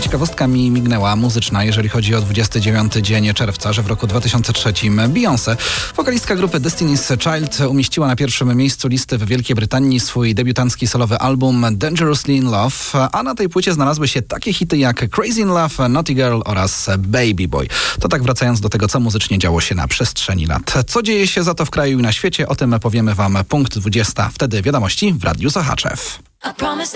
ciekawostka mi mignęła, muzyczna, jeżeli chodzi o 29 dzień czerwca, że w roku 2003 Beyoncé, wokalistka grupy Destiny's Child, umieściła na pierwszym miejscu listy w Wielkiej Brytanii swój debiutancki solowy album Dangerously in Love, a na tej płycie znalazły się takie hity jak Crazy in Love, Naughty Girl oraz Baby Boy. To tak wracając do tego, co muzycznie działo się na przestrzeni lat. Co dzieje się za to w kraju i na świecie, o tym powiemy wam punkt 20. Wtedy wiadomości w Radiu Sochaczew.